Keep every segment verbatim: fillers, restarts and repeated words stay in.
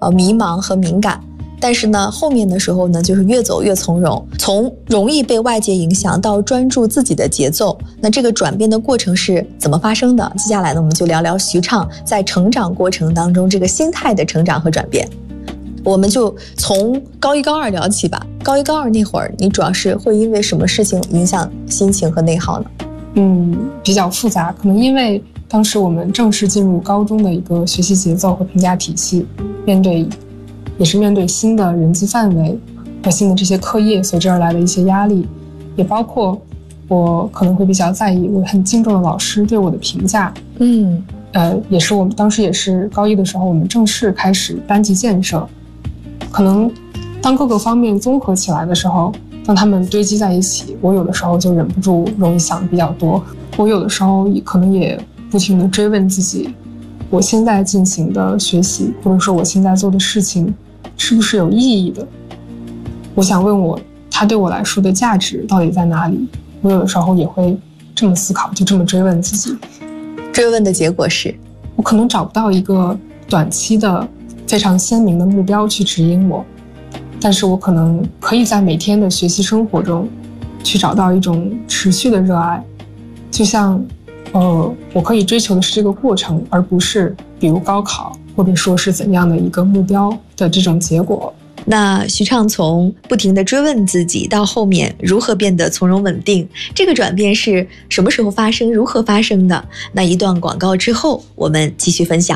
呃迷茫和敏感。但是呢，后面的时候呢，就是越走越从容，从容易被外界影响到专注自己的节奏。那这个转变的过程是怎么发生的？接下来呢，我们就聊聊徐畅在成长过程当中这个心态的成长和转变。我们就从高一高二聊起吧。高一高二那会儿，你主要是会因为什么事情影响心情和内耗呢？ 嗯，比较复杂，可能因为当时我们正式进入高中的一个学习节奏和评价体系，面对也是面对新的人际范围和新的这些课业随之而来的一些压力，也包括我可能会比较在意我很敬重的老师对我的评价。 嗯， 呃，也是我们当时也是高一的时候，我们正式开始班级建设，可能当各个方面综合起来的时候，当他们堆积在一起，我有的时候就忍不住容易想的比较多。我有的时候可能也不停地追问自己，我现在进行的学习或者说我现在做的事情是不是有意义的？我想问我，它对我来说的价值到底在哪里？我有的时候也会这么思考，就这么追问自己。 追问的结果是， 我可能找不到一个短期的非常鲜明的目标去指引我，但是我可能可以在每天的学习生活中去找到一种持续的热爱，就像呃，我可以追求的是这个过程，而不是比如高考或者说是怎样的一个目标的这种结果。 那徐畅从不停地追问自己到后面如何变得从容稳定，这个转变是什么时候发生，如何发生的？那一段广告之后我们继续分享。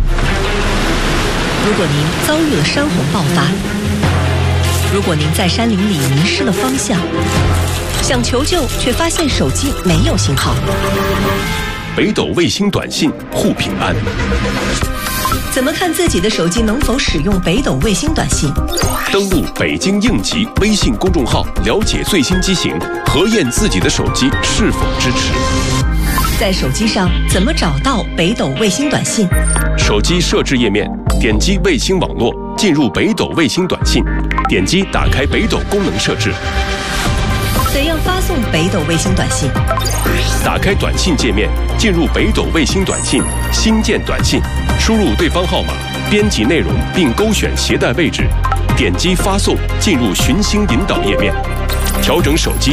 如果您遭遇了山洪爆发，如果您在山林里迷失了方向，想求救却发现手机没有信号， 北斗卫星短信护平安。 怎么看自己的手机能否使用北斗卫星短信？ 登录北京应急微信公众号，了解最新机型，核验自己的手机是否支持。 在手机上怎么找到北斗卫星短信？ 手机设置页面，点击卫星网络，进入北斗卫星短信，点击打开北斗功能设置。 怎样发送北斗卫星短信？ 打开短信界面，进入北斗卫星短信新建短信，输入对方号码，编辑内容并勾选携带位置，点击发送，进入寻星引导页面，调整手机